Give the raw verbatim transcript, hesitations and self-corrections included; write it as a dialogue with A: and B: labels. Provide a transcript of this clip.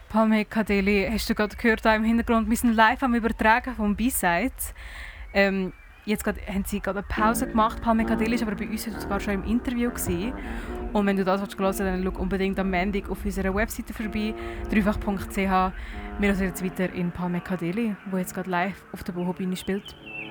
A: Palme Kadeli, hast du gerade gehört da im Hintergrund, wir sind live am Übertragen vom B-Side. Ähm, jetzt grad, haben sie gerade eine Pause gemacht. Palme Kadeli war aber bei uns heute sogar schon im Interview gewesen. Und wenn du das hören willst, dann schau unbedingt am Montag auf unserer Webseite vorbei, dreifach punkt c h. Wir hören jetzt weiter in Palme Kadeli, wo jetzt gerade live auf der Boho-Bühne spielt.